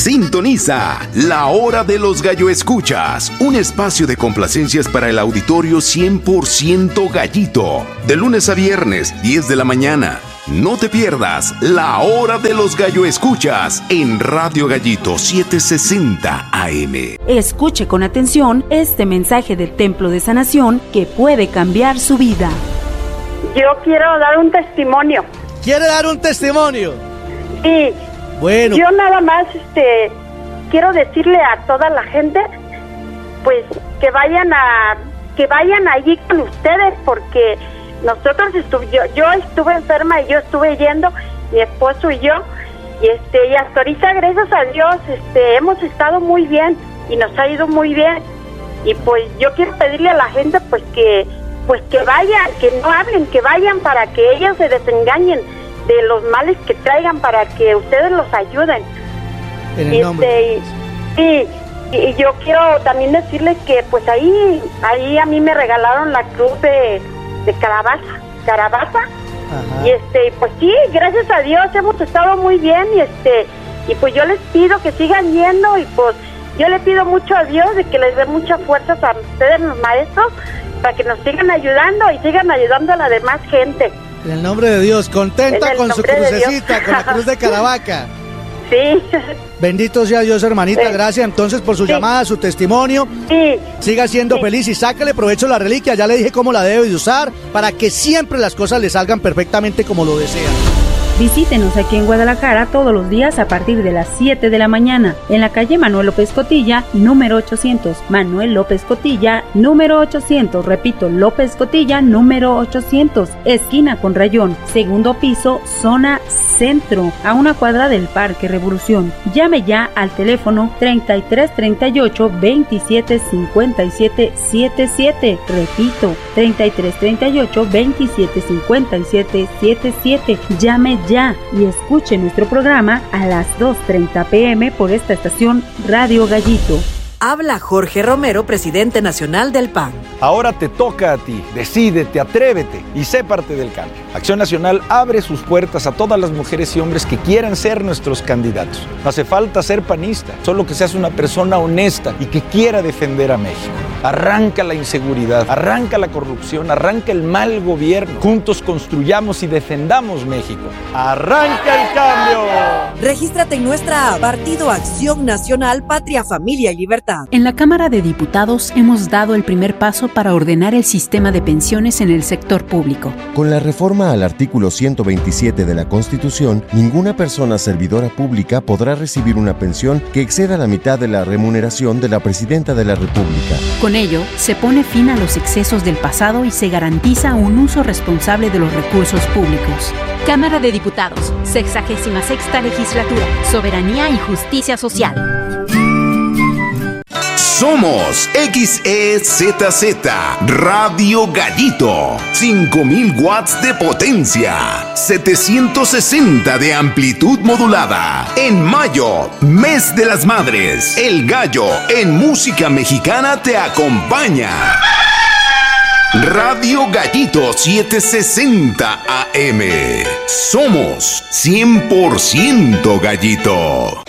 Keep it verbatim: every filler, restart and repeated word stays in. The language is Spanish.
Sintoniza La Hora de los Gallo Escuchas, un espacio de complacencias para el auditorio cien por ciento gallito. De lunes a viernes, diez de la mañana. No te pierdas La Hora de los Gallo Escuchas en Radio Gallito setecientos sesenta A M. Escuche con atención este mensaje del Templo de Sanación que puede cambiar su vida. Yo quiero dar un testimonio. ¿Quiere dar un testimonio? Sí. Bueno. Yo nada más este quiero decirle a toda la gente pues que vayan a que vayan allí con ustedes, porque nosotros estuve, yo, yo estuve enferma y yo estuve yendo, mi esposo y yo, y este y hasta ahorita gracias a Dios este hemos estado muy bien y nos ha ido muy bien, y pues yo quiero pedirle a la gente pues que pues que vayan, que no hablen, que vayan para que ellos se desengañen de los males que traigan, para que ustedes los ayuden. En el nombre. Este, y, y, y yo quiero también decirles que pues ahí ahí a mí me regalaron la cruz de, de calabaza, calabaza. Ajá. Y este, pues sí, gracias a Dios hemos estado muy bien, y este, y pues yo les pido que sigan yendo, y pues yo le pido mucho a Dios de que les dé muchas fuerzas a ustedes, los maestros, para que nos sigan ayudando y sigan ayudando a la demás gente. En el nombre de Dios, contenta con su crucecita, con la cruz de Caravaca. Sí. Bendito sea Dios, hermanita, sí. Gracias entonces por su sí. llamada, su testimonio. Sí. Siga siendo sí. feliz y sácale provecho a la reliquia. Ya le dije cómo la debe de usar para que siempre las cosas le salgan perfectamente como lo desea. Visítenos aquí en Guadalajara todos los días a partir de las siete de la mañana, en la calle Manuel López Cotilla, número ochocientos. Manuel López Cotilla, número ochocientos. Repito, López Cotilla, número ochocientos. Esquina con Rayón, segundo piso, zona centro, a una cuadra del Parque Revolución. Llame ya al teléfono treinta y tres treinta y ocho veintisiete cincuenta y siete setenta y siete. Repito, treinta y tres treinta y ocho veintisiete cincuenta y siete setenta y siete. Llame ya y escuche nuestro programa a las dos treinta pm por esta estación Radio Gallito. Habla Jorge Romero, presidente nacional del P A N. Ahora te toca a ti. Decídete, atrévete y sé parte del cambio. Acción Nacional abre sus puertas a todas las mujeres y hombres que quieran ser nuestros candidatos. No hace falta ser panista, solo que seas una persona honesta y que quiera defender a México. Arranca la inseguridad, arranca la corrupción, arranca el mal gobierno. Juntos construyamos y defendamos México. ¡Arranca el cambio! Regístrate en nuestra app Partido Acción Nacional, Patria, Familia y Libertad. En la Cámara de Diputados hemos dado el primer paso para ordenar el sistema de pensiones en el sector público. Con la reforma al artículo ciento veintisiete de la Constitución, ninguna persona servidora pública podrá recibir una pensión que exceda la mitad de la remuneración de la Presidenta de la República. Con ello, se pone fin a los excesos del pasado y se garantiza un uso responsable de los recursos públicos. Cámara de Diputados, sexagésima sexta legislatura, soberanía y justicia social. Somos X E Z Z Radio Gallito, cinco mil watts de potencia, setecientos sesenta de amplitud modulada. En mayo, mes de las madres, el gallo en música mexicana te acompaña. Radio Gallito setecientos sesenta A M. Somos cien por ciento gallito.